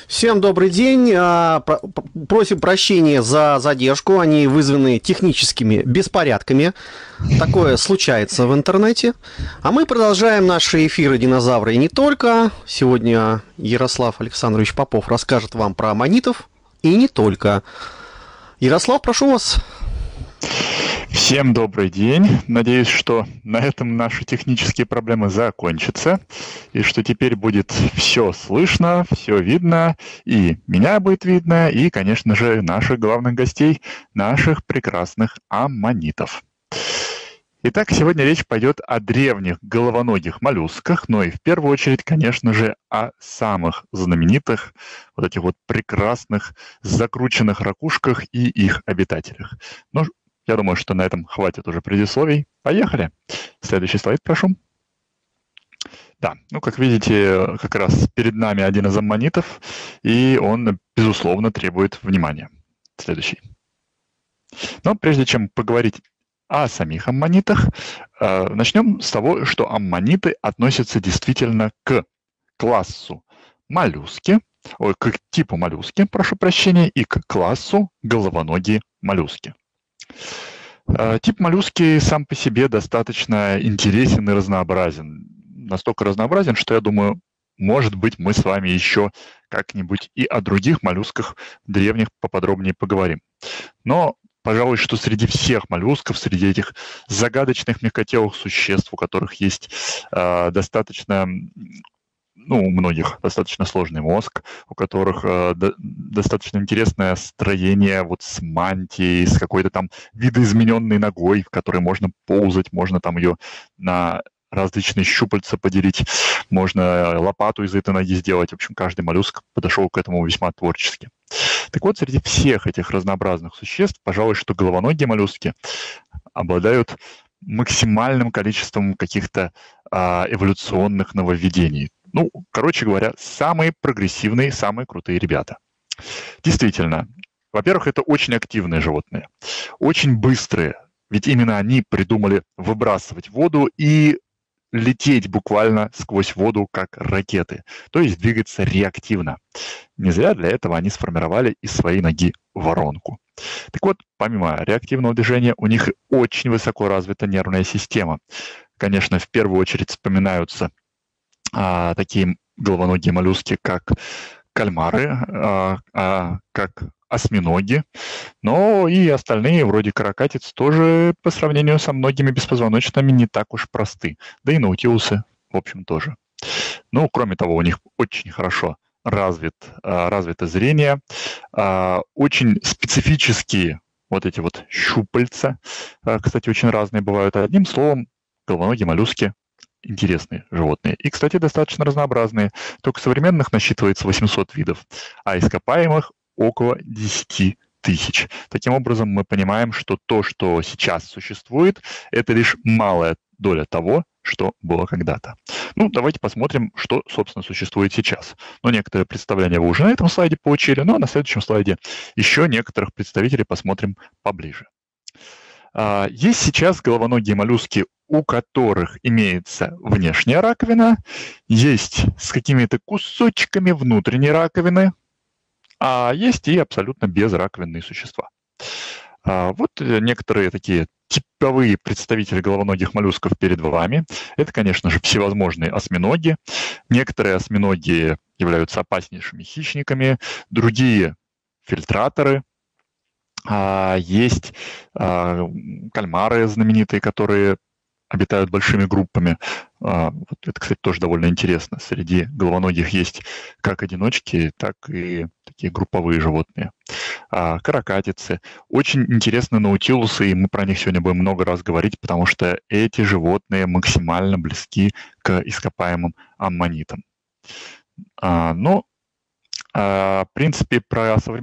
Всем добрый день. Просим прощения за задержку. Они вызваны техническими беспорядками. Такое случается в интернете. А мы продолжаем наши эфиры «Динозавры» и не только. Сегодня Ярослав Александрович Попов расскажет вам про аммонитов и не только. Ярослав, прошу вас. Всем добрый день. Надеюсь, что на этом наши технические проблемы закончатся, и что теперь будет все слышно, все видно, и меня будет видно, и, конечно же, наших главных гостей, наших прекрасных аммонитов. Итак, сегодня речь пойдет о древних головоногих моллюсках, но и в первую очередь, конечно же, о самых знаменитых, вот этих вот прекрасных закрученных ракушках и их обитателях. Ну, я думаю, что на этом хватит уже предисловий. Поехали. Следующий слайд, прошу. Да, ну, как видите, как раз перед нами один из аммонитов, и он, безусловно, требует внимания. Следующий. Но прежде чем поговорить о самих аммонитах, начнем с того, что аммониты относятся действительно к классу моллюски, к типу моллюски, прошу прощения, и к классу головоногие моллюски. Тип моллюски сам по себе достаточно интересен и разнообразен. Настолько разнообразен, что, я думаю, может быть, мы с вами еще как-нибудь и о других моллюсках древних поподробнее поговорим. Но, пожалуй, что среди всех моллюсков, среди этих загадочных мягкотелых существ, у которых есть достаточно... у многих достаточно сложный мозг, у которых достаточно интересное строение вот с мантией, с какой-то там видоизмененной ногой, в которой можно ползать, можно там ее на различные щупальца поделить, можно лопату из этой ноги сделать. В общем, каждый моллюск подошел к этому весьма творчески. Так вот, среди всех этих разнообразных существ, пожалуй, что головоногие моллюски обладают максимальным количеством каких-то эволюционных нововведений. Ну, короче говоря, самые прогрессивные, самые крутые ребята. Действительно, во-первых, это очень активные животные, очень быстрые, ведь именно они придумали выбрасывать воду и лететь буквально сквозь воду, как ракеты, то есть двигаться реактивно. Не зря для этого они сформировали из своей ноги воронку. Так вот, помимо реактивного движения, у них очень высоко развита нервная система. Конечно, в первую очередь вспоминаются такие головоногие моллюски, как кальмары, как осьминоги, но и остальные, вроде каракатиц, тоже по сравнению со многими беспозвоночными не так уж просты. Да и наутилусы, в общем, тоже. Ну, кроме того, у них очень хорошо развито зрение, очень специфические вот эти вот щупальца, кстати, очень разные бывают. Одним словом, головоногие моллюски интересные животные. И, кстати, достаточно разнообразные. Только современных насчитывается 800 видов, а ископаемых около 10 тысяч. Таким образом, мы понимаем, что то, что сейчас существует, это лишь малая доля того, что было когда-то. Ну, давайте посмотрим, что, собственно, существует сейчас. Ну, некоторые представления вы уже на этом слайде получили, ну, а на следующем слайде еще некоторых представителей посмотрим поближе. Есть сейчас головоногие моллюски, у которых имеется внешняя раковина, есть с какими-то кусочками внутренней раковины, а есть и абсолютно безраковинные существа. Вот некоторые такие типовые представители головоногих моллюсков перед вами. Это, конечно же, всевозможные осьминоги. Некоторые осьминоги являются опаснейшими хищниками, другие — фильтраторы. Есть кальмары знаменитые, которые обитают большими группами. Вот это, кстати, тоже довольно интересно. Среди головоногих есть как одиночки, так и такие групповые животные. Каракатицы. Очень интересны наутилусы, и мы про них сегодня будем много раз говорить, потому что эти животные максимально близки к ископаемым аммонитам. В принципе, про современных